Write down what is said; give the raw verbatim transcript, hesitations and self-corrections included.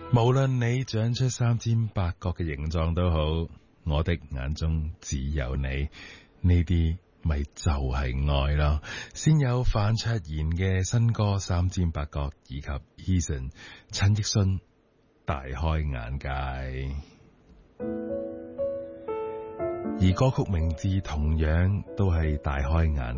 無論你長出三尖八角嘅形狀都好，我的眼中只有你，呢啲咪就係愛咯。先有范卓賢嘅新歌《三尖八角》，以及 Eason 陳奕迅大開眼界，而歌曲名字同樣都係大開眼